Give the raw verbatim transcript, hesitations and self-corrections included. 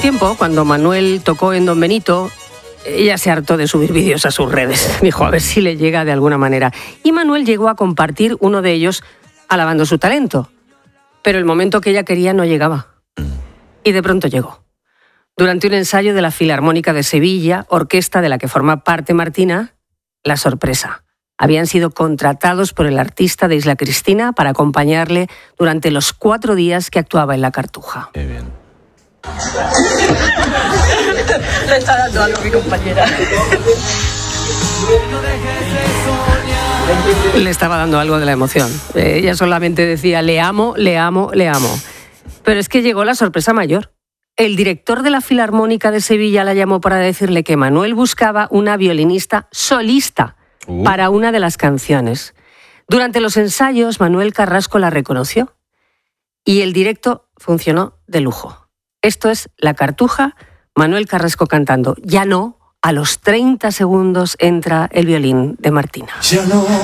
tiempo, cuando Manuel tocó en Don Benito, ella se hartó de subir vídeos a sus redes. Dijo, a ver si le llega de alguna manera. Y Manuel llegó a compartir uno de ellos alabando su talento. Pero el momento que ella quería no llegaba. Y de pronto llegó. Durante un ensayo de la Filarmónica de Sevilla, orquesta de la que forma parte Martina, la sorpresa. Habían sido contratados por el artista de Isla Cristina para acompañarle durante los cuatro días que actuaba en la Cartuja. Qué bien. Le está dando algo a mi compañera. Le estaba dando algo de la emoción. Ella solamente decía, le amo, le amo, le amo. Pero es que llegó la sorpresa mayor. El director de la Filarmónica de Sevilla la llamó para decirle que Manuel buscaba una violinista solista uh. para una de las canciones. Durante los ensayos, Manuel Carrasco la reconoció y el directo funcionó de lujo. Esto es La Cartuja, Manuel Carrasco cantando. Ya no, a los treinta segundos entra el violín de Martina. Ya no.